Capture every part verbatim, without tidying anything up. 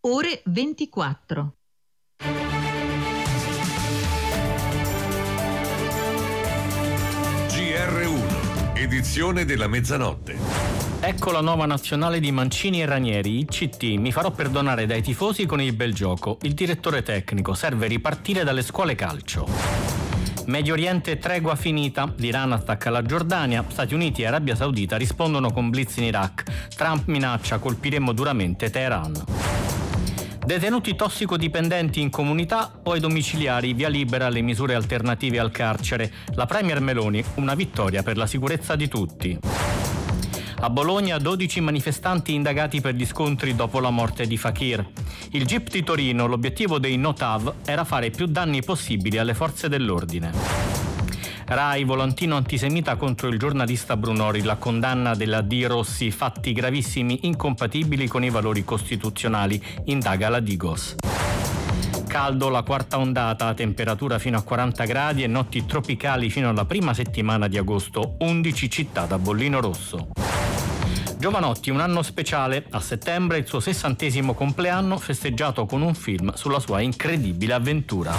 ore ventiquattro. G R uno, edizione della mezzanotte. Ecco la nuova nazionale di Mancini e Ranieri, il C T. Mi farò perdonare dai tifosi con il bel gioco. Il direttore tecnico: serve ripartire dalle scuole calcio. Medio Oriente, tregua finita. L'Iran attacca la Giordania. Stati Uniti e Arabia Saudita rispondono con blitz in Iraq. Trump minaccia: colpiremo duramente Teheran. Detenuti tossicodipendenti in comunità o ai domiciliari, via libera alle misure alternative al carcere. La premier Meloni: una vittoria per la sicurezza di tutti. A Bologna dodici manifestanti indagati per gli scontri dopo la morte di Fakir. Il G I P di Torino: l'obiettivo dei no-TAV era fare più danni possibili alle forze dell'ordine. Rai: volantino antisemita contro il giornalista Brunori, la condanna della D. Rossi, fatti gravissimi incompatibili con i valori costituzionali, indaga la Digos. Caldo, la quarta ondata, temperatura fino a quaranta gradi e notti tropicali fino alla prima settimana di agosto, undici città da bollino rosso. Giovanotti, un anno speciale. A settembre il suo sessantesimo compleanno, festeggiato con un film sulla sua incredibile avventura.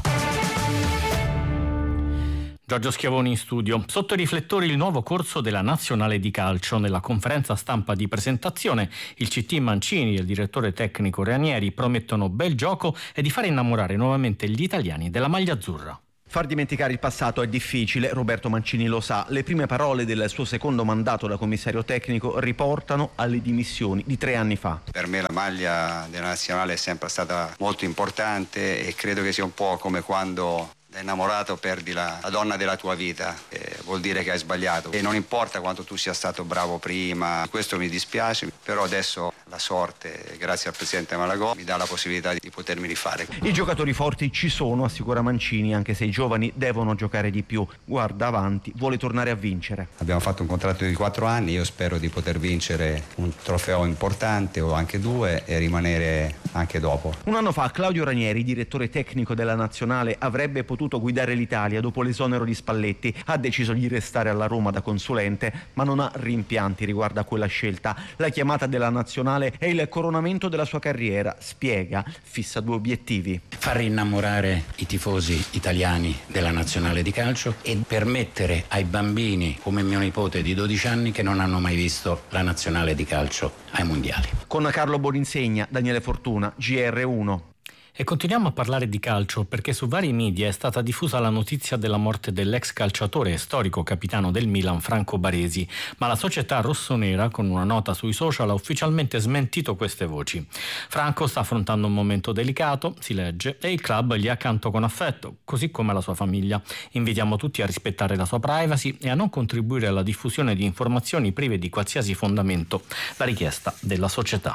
Giorgio Schiavoni in studio. Sotto i riflettori il nuovo corso della Nazionale di Calcio. Nella conferenza stampa di presentazione il C T Mancini e il direttore tecnico Ranieri promettono bel gioco e di fare innamorare nuovamente gli italiani della maglia azzurra. Far dimenticare il passato è difficile, Roberto Mancini lo sa. Le prime parole del suo secondo mandato da commissario tecnico riportano alle dimissioni di tre anni fa. Per me la maglia della nazionale è sempre stata molto importante e credo che sia un po' come quando da innamorato perdi la, la donna della tua vita, eh, vuol dire che hai sbagliato e non importa quanto tu sia stato bravo prima, questo mi dispiace, però adesso la sorte, grazie al presidente Malagò, mi dà la possibilità di potermi rifare. I giocatori forti ci sono, assicura Mancini, anche se i giovani devono giocare di più. Guarda avanti, vuole tornare a vincere. Abbiamo fatto un contratto di quattro anni, io spero di poter vincere un trofeo importante o anche due e rimanere anche dopo. Un anno fa Claudio Ranieri, direttore tecnico della nazionale, avrebbe potuto guidare l'Italia dopo l'esonero di Spalletti. Ha deciso di restare alla Roma da consulente, ma non ha rimpianti riguardo a quella scelta. La chiamata della nazionale è il coronamento della sua carriera. Spiega, fissa due obiettivi: far innamorare i tifosi italiani della nazionale di calcio e permettere ai bambini come mio nipote di dodici anni che non hanno mai visto la nazionale di calcio ai mondiali. Con Carlo Boninsegna, Daniele Fortuna, G R uno. E continuiamo a parlare di calcio perché su vari media è stata diffusa la notizia della morte dell'ex calciatore e storico capitano del Milan Franco Baresi, ma la società rossonera con una nota sui social ha ufficialmente smentito queste voci. Franco sta affrontando un momento delicato, si legge, e il club gli è accanto con affetto, così come la sua famiglia. Invitiamo tutti a rispettare la sua privacy e a non contribuire alla diffusione di informazioni prive di qualsiasi fondamento, la richiesta della società.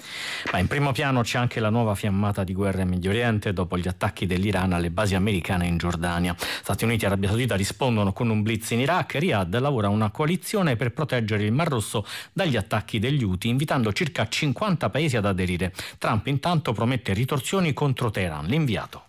Ma in primo piano c'è anche la nuova fiammata di guerra in Medio Oriente dopo gli attacchi dell'Iran alle basi americane in Giordania. Stati Uniti e Arabia Saudita rispondono con un blitz in Iraq e Riyadh lavora una coalizione per proteggere il Mar Rosso dagli attacchi degli Houthi, invitando circa cinquanta paesi ad aderire. Trump intanto promette ritorsioni contro Teheran, l'inviato.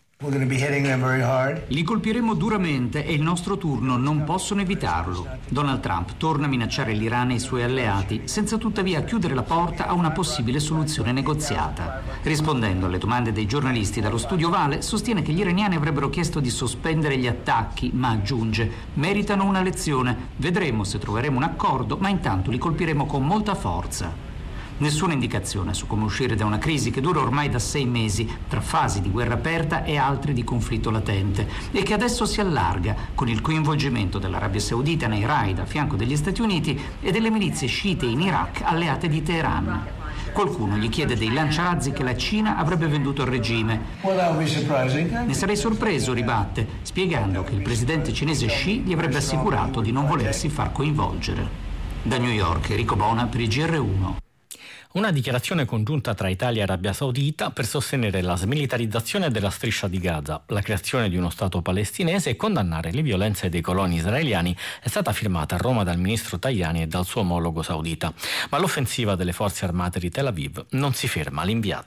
Li colpiremo duramente, è il nostro turno, non possono evitarlo. Donald Trump torna a minacciare l'Iran e i suoi alleati, senza tuttavia chiudere la porta a una possibile soluzione negoziata. Rispondendo alle domande dei giornalisti dallo studio Ovale, sostiene che gli iraniani avrebbero chiesto di sospendere gli attacchi, ma aggiunge: meritano una lezione, vedremo se troveremo un accordo, ma intanto li colpiremo con molta forza. Nessuna indicazione su come uscire da una crisi che dura ormai da sei mesi, tra fasi di guerra aperta e altre di conflitto latente, e che adesso si allarga con il coinvolgimento dell'Arabia Saudita nei raid a fianco degli Stati Uniti e delle milizie sciite in Iraq alleate di Teheran. Qualcuno gli chiede dei lanciarazzi che la Cina avrebbe venduto al regime. Ne sarei sorpreso, ribatte, spiegando che il presidente cinese Xi gli avrebbe assicurato di non volersi far coinvolgere. Da New York, Enrico Bona per il G R uno. Una dichiarazione congiunta tra Italia e Arabia Saudita per sostenere la smilitarizzazione della striscia di Gaza, la creazione di uno Stato palestinese e condannare le violenze dei coloni israeliani è stata firmata a Roma dal ministro Tajani e dal suo omologo saudita. Ma l'offensiva delle forze armate di Tel Aviv non si ferma, l'inviata.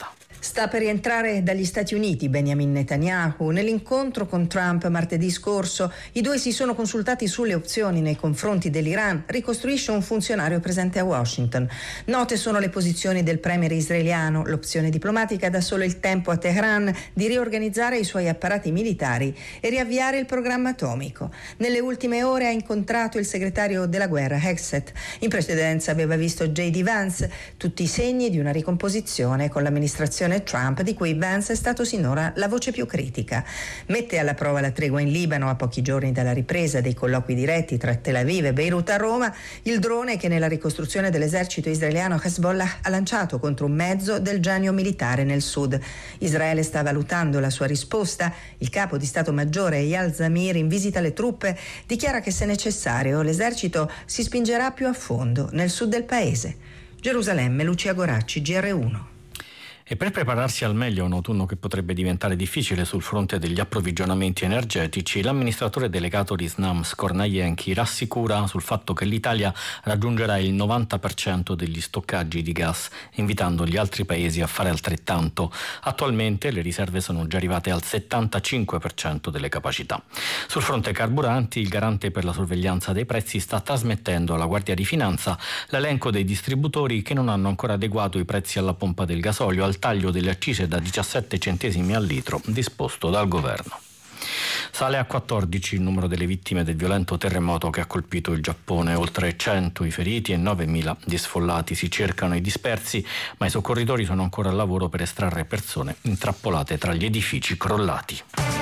Sta per rientrare dagli Stati Uniti Benjamin Netanyahu. Nell'incontro con Trump martedì scorso i due si sono consultati sulle opzioni nei confronti dell'Iran, ricostruisce un funzionario presente a Washington. Note sono le posizioni del premier israeliano. L'opzione diplomatica dà solo il tempo a Teheran di riorganizzare i suoi apparati militari e riavviare il programma atomico. Nelle ultime ore ha incontrato il segretario della guerra Hegseth. In precedenza aveva visto J D Vance, tutti i segni di una ricomposizione con l'amministrazione Trump, di cui Vance è stato sinora la voce più critica. Mette alla prova la tregua in Libano a pochi giorni dalla ripresa dei colloqui diretti tra Tel Aviv e Beirut a Roma, il drone che nella ricostruzione dell'esercito israeliano Hezbollah ha lanciato contro un mezzo del genio militare nel sud. Israele sta valutando la sua risposta. Il capo di Stato Maggiore Eyal Zamir, in visita alle truppe, dichiara che se necessario l'esercito si spingerà più a fondo nel sud del paese. Gerusalemme, Lucia Goracci, G R uno. E per prepararsi al meglio a un autunno che potrebbe diventare difficile sul fronte degli approvvigionamenti energetici, l'amministratore delegato di Snam Skornajenchi rassicura sul fatto che l'Italia raggiungerà il novanta per cento degli stoccaggi di gas, invitando gli altri paesi a fare altrettanto. Attualmente le riserve sono già arrivate al settantacinque per cento delle capacità. Sul fronte carburanti, il garante per la sorveglianza dei prezzi sta trasmettendo alla Guardia di Finanza l'elenco dei distributori che non hanno ancora adeguato i prezzi alla pompa del gasolio al taglio delle accise da diciassette centesimi al litro disposto dal governo. Sale a quattordici il numero delle vittime del violento terremoto che ha colpito il Giappone, oltre cento i feriti e novemila gli sfollati. Si cercano i dispersi, ma i soccorritori sono ancora al lavoro per estrarre persone intrappolate tra gli edifici crollati.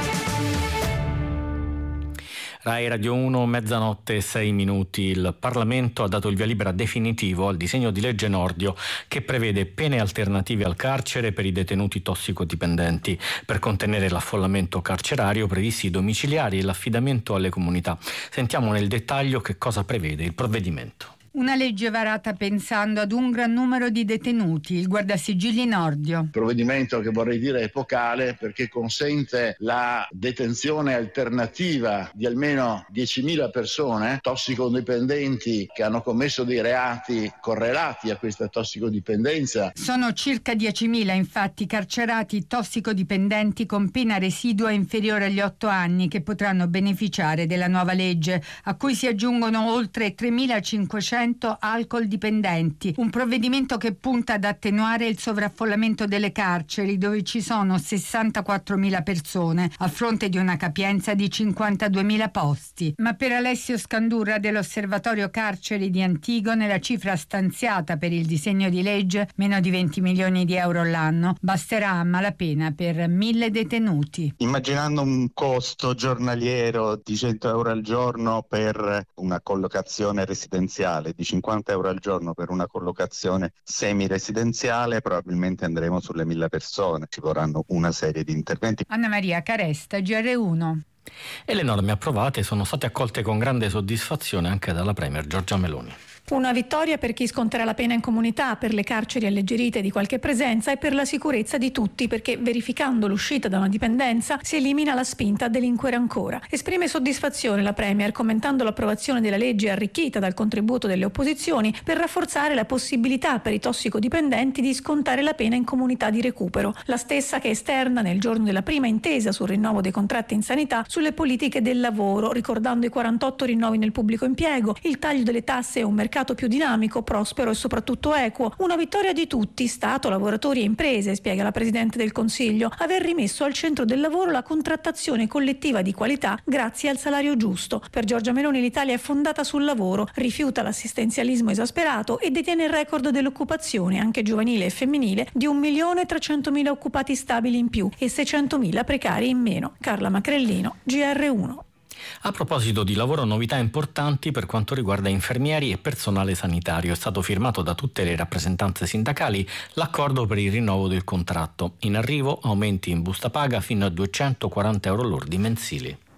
Rai Radio uno, mezzanotte e sei minuti. Il Parlamento ha dato il via libera definitivo al disegno di legge Nordio che prevede pene alternative al carcere per i detenuti tossicodipendenti. Per contenere l'affollamento carcerario, previsti i domiciliari e l'affidamento alle comunità. Sentiamo nel dettaglio che cosa prevede il provvedimento. Una legge varata pensando ad un gran numero di detenuti, il guardasigilli Nordio. Provvedimento che vorrei dire epocale perché consente la detenzione alternativa di almeno diecimila persone tossicodipendenti che hanno commesso dei reati correlati a questa tossicodipendenza. Sono circa diecimila infatti carcerati tossicodipendenti con pena residua inferiore agli otto anni che potranno beneficiare della nuova legge, a cui si aggiungono oltre tremilacinquecento alcol dipendenti, un provvedimento che punta ad attenuare il sovraffollamento delle carceri dove ci sono sessantaquattromila persone a fronte di una capienza di cinquantaduemila posti. Ma per Alessio Scandurra dell'Osservatorio Carceri di Antigone la cifra stanziata per il disegno di legge, meno di venti milioni di euro l'anno, basterà a malapena per mille detenuti. Immaginando un costo giornaliero di cento euro al giorno per una collocazione residenziale, di cinquanta euro al giorno per una collocazione semi-residenziale, probabilmente andremo sulle mille persone. Ci vorranno una serie di interventi. Anna Maria Caresta, G R uno. E le norme approvate sono state accolte con grande soddisfazione anche dalla Premier Giorgia Meloni. Una vittoria per chi sconterà la pena in comunità, per le carceri alleggerite di qualche presenza e per la sicurezza di tutti, perché verificando l'uscita da una dipendenza si elimina la spinta a delinquere ancora. Esprime soddisfazione la Premier commentando l'approvazione della legge arricchita dal contributo delle opposizioni per rafforzare la possibilità per i tossicodipendenti di scontare la pena in comunità di recupero, la stessa che esterna nel giorno della prima intesa sul rinnovo dei contratti in sanità sulle politiche del lavoro, ricordando i quarantotto rinnovi nel pubblico impiego, il taglio delle tasse e un mercato più dinamico, prospero e soprattutto equo. Una vittoria di tutti, Stato, lavoratori e imprese, spiega la Presidente del Consiglio, aver rimesso al centro del lavoro la contrattazione collettiva di qualità grazie al salario giusto. Per Giorgia Meloni l'Italia è fondata sul lavoro, rifiuta l'assistenzialismo esasperato e detiene il record dell'occupazione, anche giovanile e femminile, di un milione e trecentomila occupati stabili in più e seicentomila precari in meno. Carla Macrellino, G R uno. A proposito di lavoro, novità importanti per quanto riguarda infermieri e personale sanitario. È stato firmato da tutte le rappresentanze sindacali l'accordo per il rinnovo del contratto. In arrivo aumenti in busta paga fino a duecentoquaranta euro lordi mensili.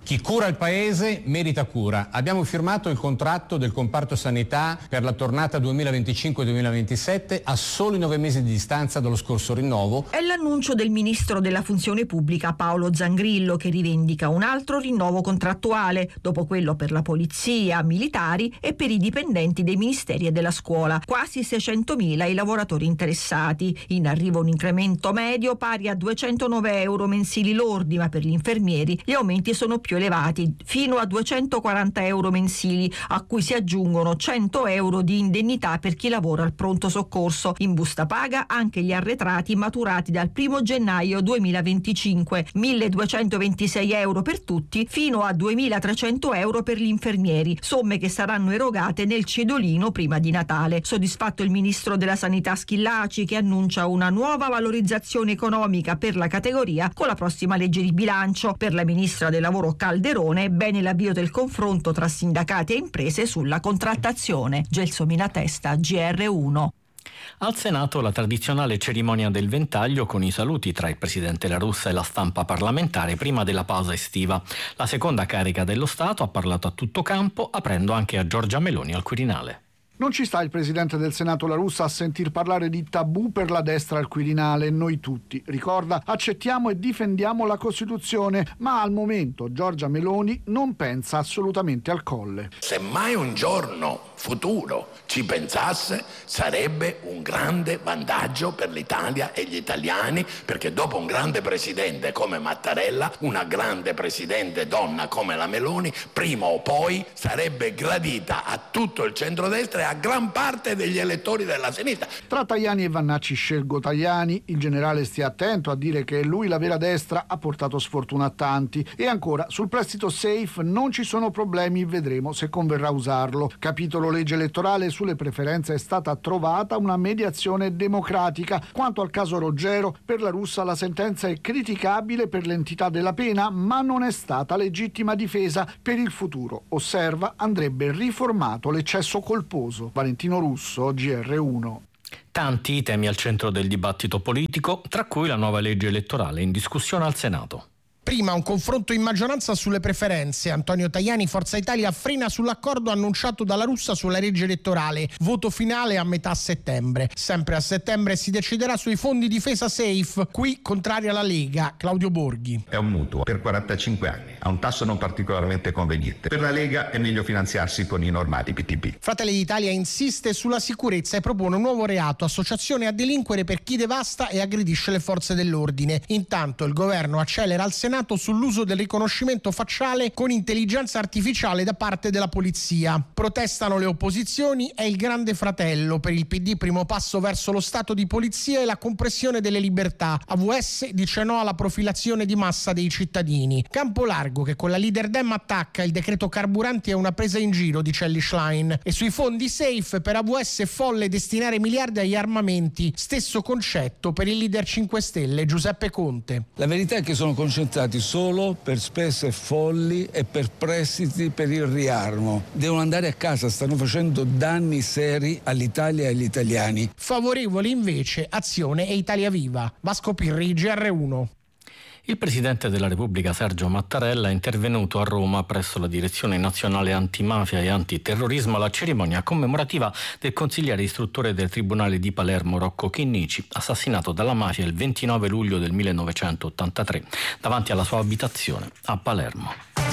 Chi cura il paese merita cura. Abbiamo firmato il contratto del comparto sanità per la tornata duemilaventicinque duemilaventisette a soli nove mesi di distanza dallo scorso rinnovo. È l'annuncio del ministro della funzione pubblica Paolo Zangrillo, che rivendica un altro rinnovo contrattuale, dopo quello per la polizia, militari e per i dipendenti dei ministeri e della scuola. Quasi seicentomila i lavoratori interessati. In arrivo un incremento medio pari a duecentonove euro mensili lordi, ma per gli infermieri gli aumenti sono più elevati, fino a duecentoquaranta euro mensili, a cui si aggiungono cento euro di indennità per chi lavora al pronto soccorso. In busta paga anche gli arretrati maturati dal primo gennaio duemilaventicinque, milleduecentoventisei euro per tutti, fino a duemilatrecento euro per gli infermieri, somme che saranno erogate nel cedolino prima di Natale. Soddisfatto il ministro della Sanità Schillaci, che annuncia una nuova valorizzazione economica per la categoria con la prossima legge di bilancio. Per la ministra del Lavoro Calderone, bene l'avvio del confronto tra sindacati e imprese sulla contrattazione. Gelsomina Testa, G R uno. Al Senato la tradizionale cerimonia del ventaglio con i saluti tra il presidente La Russa e la stampa parlamentare prima della pausa estiva. La seconda carica dello Stato ha parlato a tutto campo, aprendo anche a Giorgia Meloni al Quirinale. Non ci sta il presidente del Senato La Russa a sentir parlare di tabù per la destra al Quirinale, noi tutti. Ricorda, accettiamo e difendiamo la Costituzione, ma al momento Giorgia Meloni non pensa assolutamente al Colle. Se mai un giorno futuro ci pensasse, sarebbe un grande vantaggio per l'Italia e gli italiani, perché dopo un grande presidente come Mattarella, una grande presidente donna come la Meloni, prima o poi sarebbe gradita a tutto il centrodestra e a gran parte degli elettori della sinistra. Tra Tajani e Vannacci scelgo Tajani. Il generale stia attento a dire che lui la vera destra ha portato sfortuna a tanti. E ancora, sul prestito safe non ci sono problemi, vedremo se converrà usarlo. Capitolo legge elettorale, sulle preferenze è stata trovata una mediazione democratica. Quanto al caso Roggero, per La Russa la sentenza è criticabile per l'entità della pena, ma non è stata legittima difesa per il futuro. Osserva, andrebbe riformato l'eccesso colposo. Valentino Russo, G R uno. Tanti i temi al centro del dibattito politico, tra cui la nuova legge elettorale in discussione al Senato. Prima un confronto in maggioranza sulle preferenze. Antonio Tajani, Forza Italia, frena sull'accordo annunciato dalla Russa sulla legge elettorale. Voto finale a metà settembre. Sempre a settembre si deciderà sui fondi difesa safe. Qui contraria la Lega, Claudio Borghi. È un mutuo per quarantacinque anni, a un tasso non particolarmente conveniente. Per la Lega è meglio finanziarsi con i normali P T P. Fratelli d'Italia insiste sulla sicurezza e propone un nuovo reato, associazione a delinquere per chi devasta e aggredisce le forze dell'ordine. Intanto il governo accelera al Senato sull'uso del riconoscimento facciale con intelligenza artificiale da parte della polizia. Protestano le opposizioni e il Grande Fratello. Per il P D primo passo verso lo stato di polizia e la compressione delle libertà. A V S dice no alla profilazione di massa dei cittadini. Campo largo che con la leader Dem attacca il decreto carburanti è una presa in giro, dice Elly Schlein. E sui fondi safe per A V S è folle destinare miliardi agli armamenti. Stesso concetto per il leader cinque Stelle Giuseppe Conte. La verità è che sono concentrati solo per spese folli e per prestiti per il riarmo. Devono andare a casa, stanno facendo danni seri all'Italia e agli italiani. Favorevoli invece Azione e Italia Viva. Vasco Pirri, G R uno. Il Presidente della Repubblica Sergio Mattarella è intervenuto a Roma presso la Direzione Nazionale Antimafia e Antiterrorismo alla cerimonia commemorativa del consigliere istruttore del Tribunale di Palermo Rocco Chinnici, assassinato dalla mafia il ventinove luglio del millenovecentottantatré davanti alla sua abitazione a Palermo.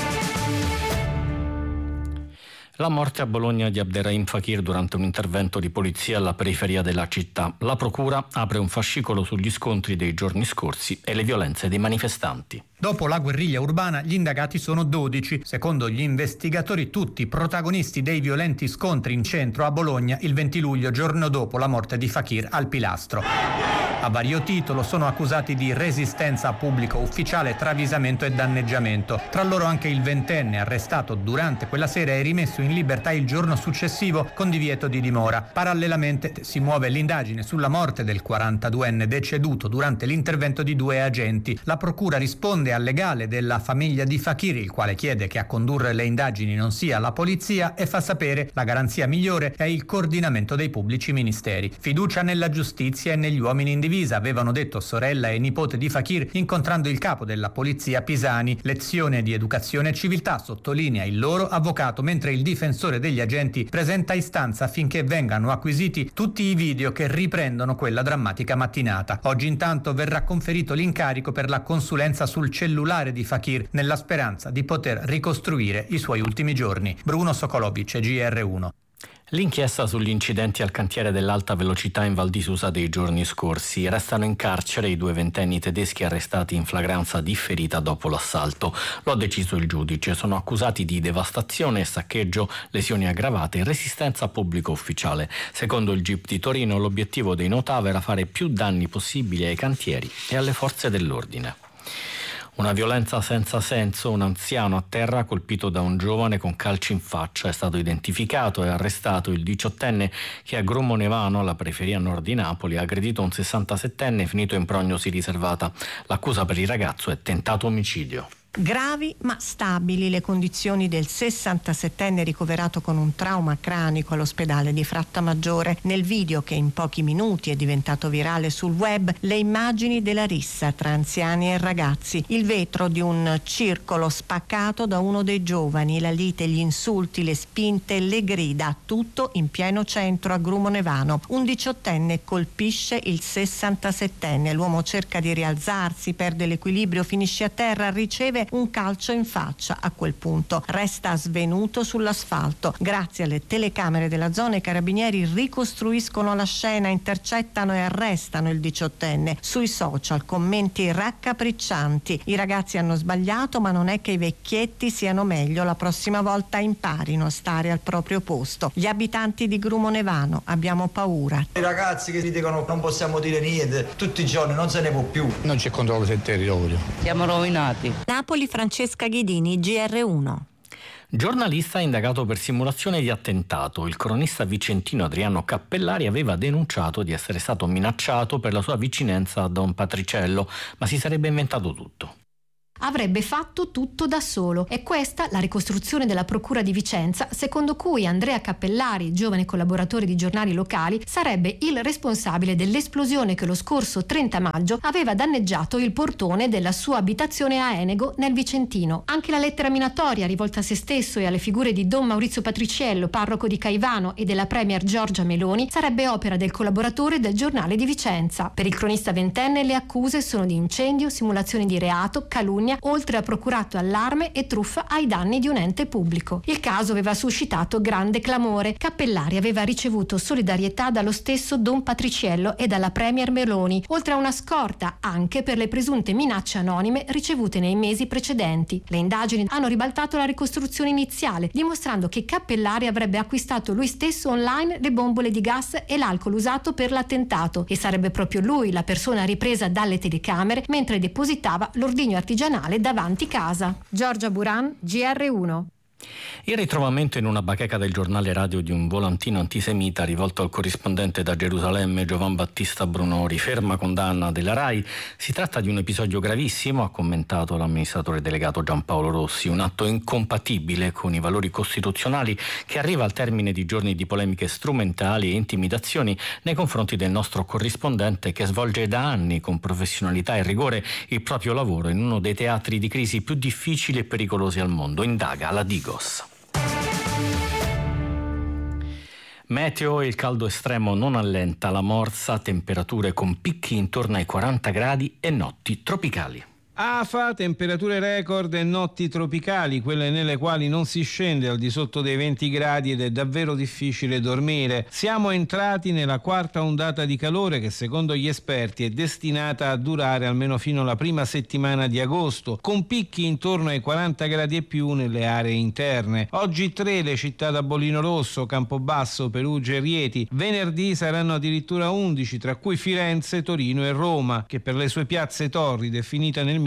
La morte a Bologna di Abderrahim Fakir durante un intervento di polizia alla periferia della città. La procura apre un fascicolo sugli scontri dei giorni scorsi e le violenze dei manifestanti. Dopo la guerriglia urbana, gli indagati sono dodici. Secondo gli investigatori, tutti protagonisti dei violenti scontri in centro a Bologna il venti luglio, giorno dopo la morte di Fakir al Pilastro. A vario titolo sono accusati di resistenza a pubblico ufficiale, travisamento e danneggiamento. Tra loro anche il ventenne, arrestato durante quella sera e rimesso in libertà il giorno successivo con divieto di dimora. Parallelamente si muove l'indagine sulla morte del quarantaduenne deceduto durante l'intervento di due agenti. La procura risponde al legale della famiglia di Fakir, il quale chiede che a condurre le indagini non sia la polizia, e fa sapere la garanzia migliore è il coordinamento dei pubblici ministeri. Fiducia nella giustizia e negli uomini individuali condivisa, avevano detto sorella e nipote di Fakir incontrando il capo della polizia Pisani. Lezione di educazione e civiltà, sottolinea il loro avvocato, mentre il difensore degli agenti presenta istanza affinché vengano acquisiti tutti i video che riprendono quella drammatica mattinata. Oggi intanto verrà conferito l'incarico per la consulenza sul cellulare di Fakir nella speranza di poter ricostruire i suoi ultimi giorni. Bruno Sokolovic, G R uno. L'inchiesta sugli incidenti al cantiere dell'alta velocità in Val di Susa dei giorni scorsi. Restano in carcere i due ventenni tedeschi arrestati in flagranza differita dopo l'assalto. Lo ha deciso il giudice. Sono accusati di devastazione, saccheggio, lesioni aggravate e resistenza a pubblico ufficiale. Secondo il G I P di Torino, l'obiettivo dei Notav era fare più danni possibili ai cantieri e alle forze dell'ordine. Una violenza senza senso, un anziano a terra colpito da un giovane con calci in faccia. È stato identificato e arrestato il diciottenne che a Grumonevano, alla periferia nord di Napoli, ha aggredito un sessantasettenne finito in prognosi riservata. L'accusa per il ragazzo è tentato omicidio. Gravi ma stabili le condizioni del sessantasettenne ricoverato con un trauma cranico all'ospedale di Frattamaggiore. Nel video, che in pochi minuti è diventato virale sul web, le immagini della rissa tra anziani e ragazzi, il vetro di un circolo spaccato da uno dei giovani, la lite, gli insulti, le spinte, le grida, tutto in pieno centro a Grumonevano. Un diciottenne colpisce il sessantasettenne, l'uomo cerca di rialzarsi, perde l'equilibrio, finisce a terra, riceve un calcio in faccia. A quel punto resta svenuto sull'asfalto. Grazie alle telecamere della zona i carabinieri ricostruiscono la scena, intercettano e arrestano il diciottenne. Sui social commenti raccapriccianti: i ragazzi hanno sbagliato, ma non è che i vecchietti siano meglio, la prossima volta imparino a stare al proprio posto. Gli abitanti di Grumonevano: abbiamo paura. I ragazzi che dicono non possiamo dire niente tutti i giorni, non se ne può più. Non c'è controllo del territorio. Siamo rovinati. Napoli, Francesca Ghidini, G R uno. Giornalista indagato per simulazione di attentato. Il cronista vicentino Adriano Cappellari aveva denunciato di essere stato minacciato per la sua vicinanza a Don Patriciello, ma si sarebbe inventato tutto. Avrebbe fatto tutto da solo. È questa la ricostruzione della Procura di Vicenza, secondo cui Andrea Cappellari, giovane collaboratore di giornali locali, sarebbe il responsabile dell'esplosione che lo scorso trenta maggio aveva danneggiato il portone della sua abitazione a Enego, nel Vicentino. Anche la lettera minatoria rivolta a se stesso e alle figure di Don Maurizio Patriciello, parroco di Caivano, e della premier Giorgia Meloni sarebbe opera del collaboratore del giornale di Vicenza. Per il cronista ventenne le accuse sono di incendio, simulazione di reato, calunnia, oltre a procurato allarme e truffa ai danni di un ente pubblico. Il caso aveva suscitato grande clamore. Cappellari aveva ricevuto solidarietà dallo stesso Don Patriciello e dalla premier Meloni, oltre a una scorta anche per le presunte minacce anonime ricevute nei mesi precedenti. Le indagini hanno ribaltato la ricostruzione iniziale, dimostrando che Cappellari avrebbe acquistato lui stesso online le bombole di gas e l'alcol usato per l'attentato, e sarebbe proprio lui la persona ripresa dalle telecamere mentre depositava l'ordigno artigianale davanti casa. Giorgia Buran, G R uno. Il ritrovamento in una bacheca del giornale radio di un volantino antisemita rivolto al corrispondente da Gerusalemme Giovan Battista Brunori, ferma condanna della RAI. Si tratta di un episodio gravissimo, ha commentato l'amministratore delegato Giampaolo Rossi, un atto incompatibile con i valori costituzionali che arriva al termine di giorni di polemiche strumentali e intimidazioni nei confronti del nostro corrispondente, che svolge da anni con professionalità e rigore il proprio lavoro in uno dei teatri di crisi più difficili e pericolosi al mondo. Indaga la Digos. Meteo: il caldo estremo non allenta la morsa, temperature con picchi intorno ai quaranta gradi e notti tropicali. Afa, temperature record e notti tropicali, quelle nelle quali non si scende al di sotto dei venti gradi ed è davvero difficile dormire. Siamo entrati nella quarta ondata di calore che secondo gli esperti è destinata a durare almeno fino alla prima settimana di agosto, con picchi intorno ai quaranta gradi e più nelle aree interne. Oggi tre le città da Bollino Rosso, Campobasso, Perugia e Rieti. Venerdì saranno addirittura undici, tra cui Firenze, Torino e Roma, che per le sue piazze torride, finita nel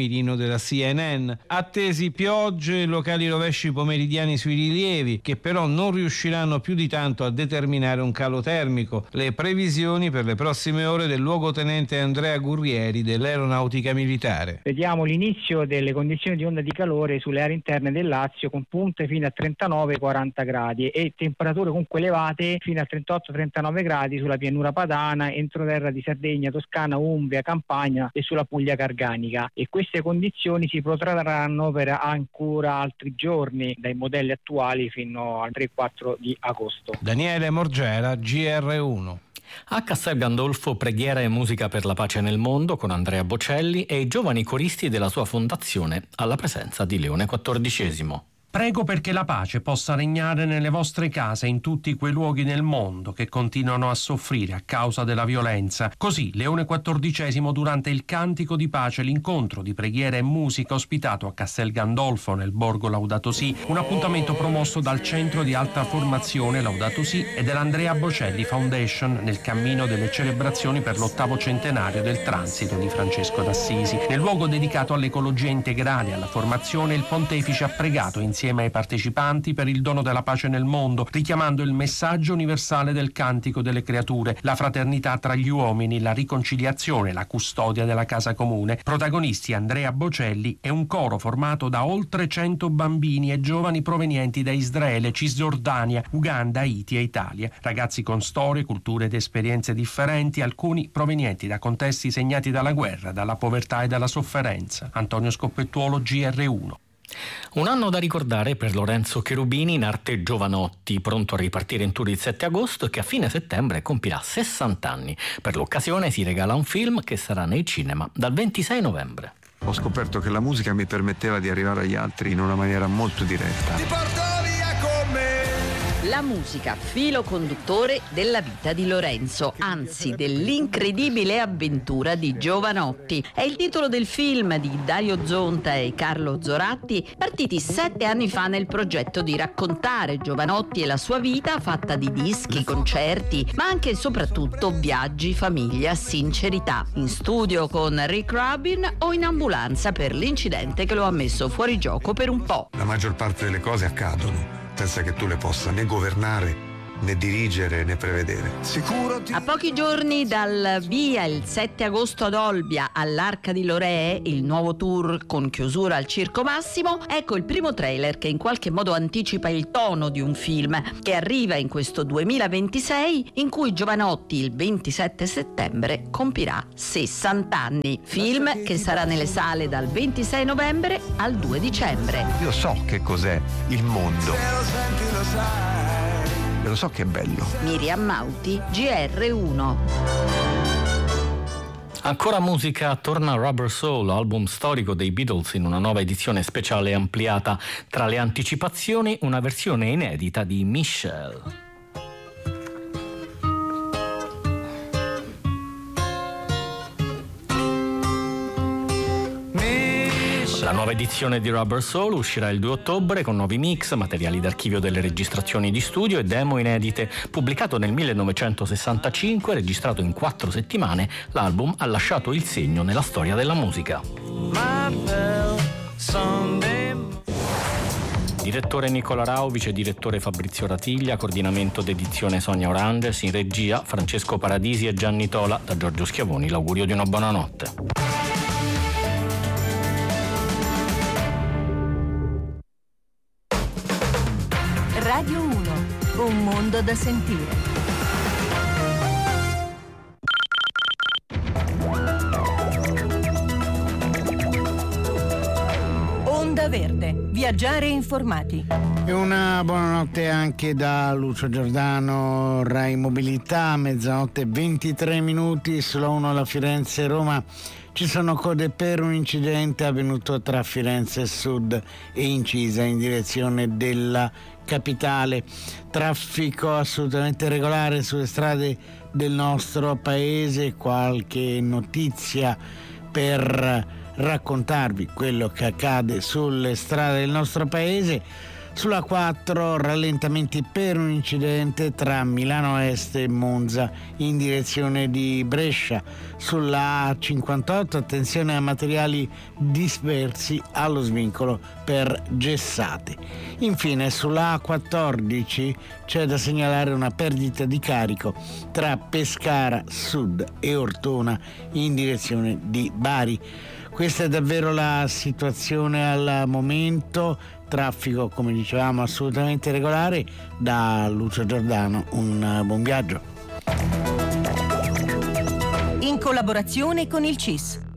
mirino della C N N. Attesi piogge, locali rovesci pomeridiani sui rilievi, che però non riusciranno più di tanto a determinare un calo termico. Le previsioni per le prossime ore del luogotenente Andrea Gurrieri dell'Aeronautica Militare. Vediamo l'inizio delle condizioni di onda di calore sulle aree interne del Lazio, con punte fino a trentanove quaranta gradi e temperature comunque elevate fino a trentotto trentanove gradi sulla pianura padana, entroterra di Sardegna, Toscana, Umbria, Campania e sulla Puglia Garganica, e queste condizioni si protrarranno per ancora altri giorni, dai modelli attuali fino al tre quattro di agosto. Daniele Morgera, G R uno. A Castel Gandolfo preghiera e musica per la pace nel mondo con Andrea Bocelli e i giovani coristi della sua fondazione alla presenza di Leone quattordicesimo. Prego perché la pace possa regnare nelle vostre case e in tutti quei luoghi nel mondo che continuano a soffrire a causa della violenza. Così Leone quattordicesimo, durante il Cantico di Pace, l'incontro di preghiera e musica ospitato a Castel Gandolfo nel borgo Laudato Si, un appuntamento promosso dal Centro di Alta Formazione Laudato Si e dell'Andrea Bocelli Foundation nel cammino delle celebrazioni per l'ottavo centenario del transito di Francesco d'Assisi. Nel luogo dedicato all'ecologia integrale e alla formazione, il pontefice ha pregato insieme insieme ai partecipanti per il dono della pace nel mondo, richiamando il messaggio universale del Cantico delle Creature, la fraternità tra gli uomini, la riconciliazione, la custodia della casa comune. Protagonisti Andrea Bocelli e un coro formato da oltre cento bambini e giovani provenienti da Israele, Cisgiordania, Uganda, Haiti e Italia. Ragazzi con storie, culture ed esperienze differenti, alcuni provenienti da contesti segnati dalla guerra, dalla povertà e dalla sofferenza. Antonio Scoppettuolo, G R uno. Un anno da ricordare per Lorenzo Cherubini in arte Giovanotti, pronto a ripartire in tour il sette agosto e che a fine settembre compirà sessanta anni. Per l'occasione si regala un film che sarà nei cinema dal ventisei novembre. Ho scoperto che la musica mi permetteva di arrivare agli altri in una maniera molto diretta. Ti porto via con me. La musica, filo conduttore della vita di Lorenzo, anzi dell'incredibile avventura di Giovanotti. È il titolo del film di Dario Zonta e Carlo Zoratti, partiti sette anni fa nel progetto di raccontare Giovanotti e la sua vita fatta di dischi, concerti, ma anche e soprattutto viaggi, famiglia, sincerità. In studio con Rick Rubin o in ambulanza per l'incidente che lo ha messo fuori gioco per un po'. La maggior parte delle cose accadono senza che tu le possa né governare, né dirigere, né prevedere. Sicuro ti... A pochi giorni dal via il sette agosto ad Olbia all'Arca di Loree, il nuovo tour con chiusura al Circo Massimo, ecco il primo trailer che in qualche modo anticipa il tono di un film che arriva in questo duemilaventisei in cui Giovanotti il ventisette settembre compirà sessanta anni. Film che sarà nelle sale dal ventisei novembre al due dicembre. Io so che cos'è il mondo. Se lo senti lo sai. E lo so che è bello. Miriam Mauti, G R uno. Ancora musica, torna Rubber Soul, album storico dei Beatles in una nuova edizione speciale e ampliata. Tra le anticipazioni, una versione inedita di Michelle. La nuova edizione di Rubber Soul uscirà il due ottobre con nuovi mix, materiali d'archivio delle registrazioni di studio e demo inedite. Pubblicato nel millenovecentosessantacinque, registrato in quattro settimane, l'album ha lasciato il segno nella storia della musica. Direttore Nicola Rao, vice direttore Fabrizio Ratiglia, coordinamento d'edizione Sonia Oranges, in regia Francesco Paradisi e Gianni Tola. Da Giorgio Schiavoni l'augurio di una buona notte. Radio uno, un mondo da sentire. Onda Verde, viaggiare informati. E una buonanotte anche da Lucio Giordano, Rai Mobilità, mezzanotte e ventitré minuti, sulla uno alla Firenze-Roma. Ci sono code per un incidente avvenuto tra Firenze Sud e Incisa in direzione della capitale. Traffico assolutamente regolare sulle strade del nostro paese. Qualche notizia per raccontarvi quello che accade sulle strade del nostro paese. Sulla quattro rallentamenti per un incidente tra Milano Est e Monza in direzione di Brescia. Sulla A cinquantotto attenzione a materiali dispersi allo svincolo per Gessate. Infine sulla A quattordici c'è da segnalare una perdita di carico tra Pescara Sud e Ortona in direzione di Bari. Questa è davvero la situazione al momento. Traffico, come dicevamo, assolutamente regolare. Da Lucio Giordano un buon viaggio. In collaborazione con il C I S.